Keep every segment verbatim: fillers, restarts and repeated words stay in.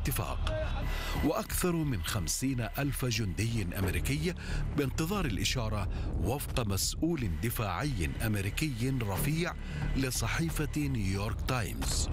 الاتفاق. وأكثر من خمسين ألف جندي أمريكي بانتظار الإشارة، وفق مسؤول دفاعي أمريكي رفيع لصحيفة نيويورك تايمز.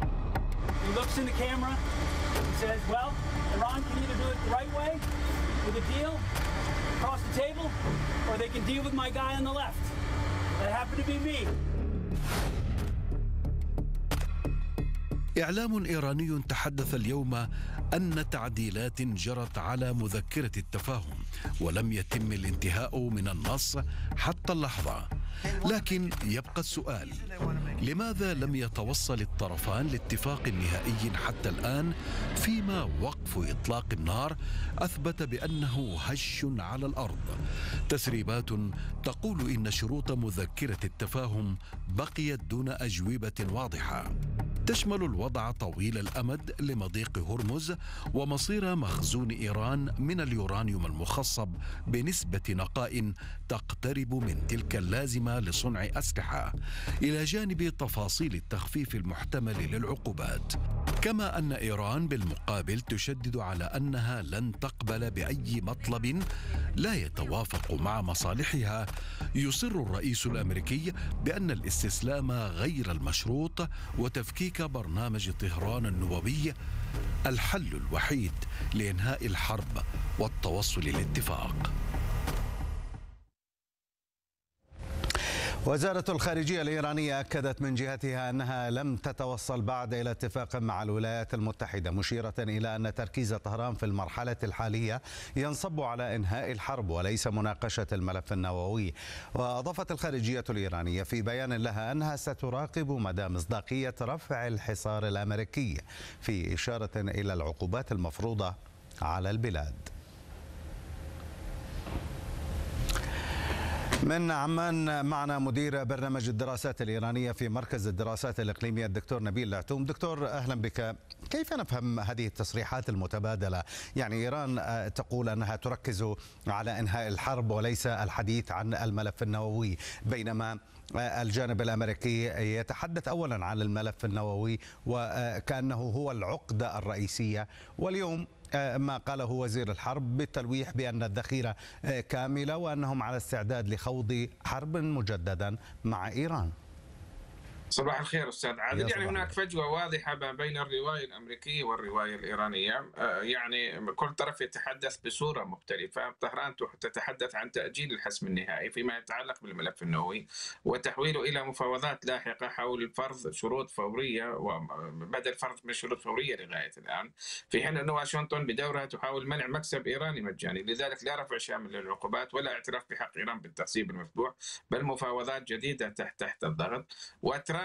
إعلام إيراني تحدث اليوم أن تعديلات جرت على مذكرة التفاهم ولم يتم الانتهاء من النص حتى اللحظة. لكن يبقى السؤال: لماذا لم يتوصل الطرفان لاتفاق نهائي حتى الآن، فيما وقف إطلاق النار أثبت بأنه هش على الأرض؟ تسريبات تقول إن شروط مذكرة التفاهم بقيت دون أجوبة واضحة تشمل الوضع طويل الأمد لمضيق هرمز ومصير مخزون إيران من اليورانيوم المخصب بنسبة نقاء تقترب من تلك اللازمة لصنع أسلحة، إلى جانب تفاصيل التخفيف المحتمل للعقوبات. كما أن إيران بالمقابل تشدد على أنها لن تقبل بأي مطلب لا يتوافق مع مصالحها. يصر الرئيس الأمريكي بأن الاستسلام غير المشروط وتفكيك برنامج طهران النووي الحل الوحيد لإنهاء الحرب والتوصل للاتفاق. وزارة الخارجية الإيرانية أكدت من جهتها أنها لم تتوصل بعد إلى اتفاق مع الولايات المتحدة، مشيرة إلى أن تركيز طهران في المرحلة الحالية ينصب على إنهاء الحرب وليس مناقشة الملف النووي. وأضافت الخارجية الإيرانية في بيان لها أنها ستراقب مدى مصداقية رفع الحصار الأمريكي، في إشارة إلى العقوبات المفروضة على البلاد. من عمان معنا مدير برنامج الدراسات الإيرانية في مركز الدراسات الإقليمية الدكتور نبيل العتوم. دكتور أهلا بك. كيف نفهم هذه التصريحات المتبادلة؟ يعني إيران تقول أنها تركز على إنهاء الحرب وليس الحديث عن الملف النووي، بينما الجانب الأمريكي يتحدث أولا عن الملف النووي وكأنه هو العقدة الرئيسية، واليوم ما قاله وزير الحرب بالتلويح بأن الذخيرة كاملة وأنهم على استعداد لخوض حرب مجددا مع إيران. صباح الخير أستاذ عادل. يعني هناك فجوة واضحة ما بين الرواية الأمريكية والرواية الإيرانية. يعني كل طرف يتحدث بصورة مختلفة. طهران تتحدث عن تأجيل الحسم النهائي فيما يتعلق بالملف النووي وتحويله إلى مفاوضات لاحقة حول فرض شروط فورية وبدل فرض من شروط فورية لغاية الآن، في حين أن واشنطن بدورها تحاول منع مكسب إيراني مجاني. لذلك لا رفع شامل للعقوبات ولا اعتراف بحق إيران بالتخصيب المفتوح، بل مفاوضات جديدة تحت تحت الضغط. وترامب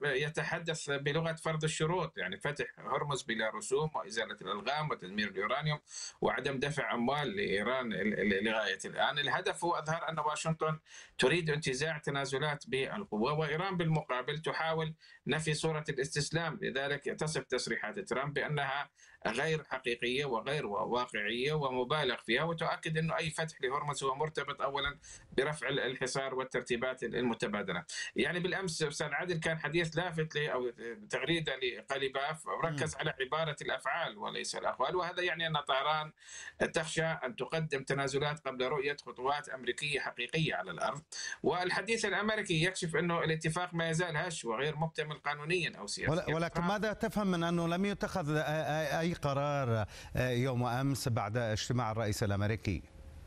يتحدث بلغة فرض الشروط، يعني فتح هرمز بلا رسوم وإزالة الألغام وتدمير اليورانيوم وعدم دفع أموال لإيران لغاية الآن. الهدف هو إظهار أن واشنطن تريد انتزاع تنازلات بالقوة، وإيران بالمقابل تحاول نفي صورة الاستسلام. لذلك تصف تصريحات ترامب بأنها غير حقيقية وغير واقعية ومبالغ فيها، وتؤكد أنه أي فتح لهرمز هو مرتبط أولا برفع الحصار والترتيبات المتبادلة. يعني بالأمس أستاذ عادل كان حديث لافت لي أو تغريدة لقليباف ركز على عبارة الأفعال وليس الأقوال، وهذا يعني أن طهران تخشى أن تقدم تنازلات قبل رؤية خطوات أمريكية حقيقية على الأرض. والحديث الأمريكي يكشف أنه الاتفاق ما يزال هش وغير محتمل قانونيا أو سياسيا. ولكن ماذا تفهم من أنه لم يتخذ أي قرار يوم أمس بعد اجتماع الرئيس الأمريكي؟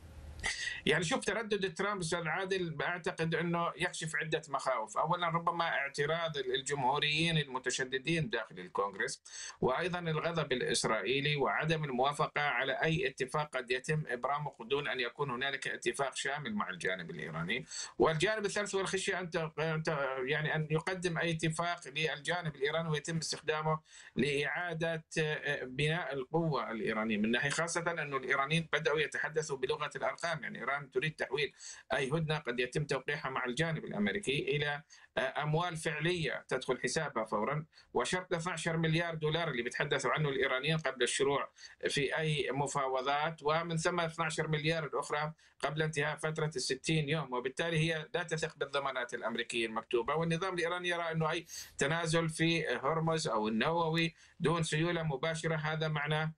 يعني شوف، تردد ترامب استاذ عادل اعتقد انه يكشف عده مخاوف. اولا ربما اعتراض الجمهوريين المتشددين داخل الكونغرس، وايضا الغضب الاسرائيلي وعدم الموافقه على اي اتفاق قد يتم ابرامه دون ان يكون هنالك اتفاق شامل مع الجانب الايراني. والجانب الثالث هو الخشيه ان يعني ان يقدم اي اتفاق للجانب الايراني ويتم استخدامه لاعاده بناء القوه الايرانيه من ناحيه، خاصه انه الايرانيين بداوا يتحدثوا بلغه الارقام. يعني إيران تريد تحويل أي هدنة قد يتم توقيعها مع الجانب الأمريكي إلى أموال فعلية تدخل حسابها فورا، وشرط اثني عشر مليار دولار اللي بيتحدثوا عنه الإيرانيين قبل الشروع في أي مفاوضات، ومن ثم اثني عشر مليار الأخرى قبل انتهاء فترة الستين يوم. وبالتالي هي لا تثق بالضمانات الأمريكية المكتوبة، والنظام الإيراني يرى أنه أي تنازل في هرمز أو النووي دون سيولة مباشرة هذا معناه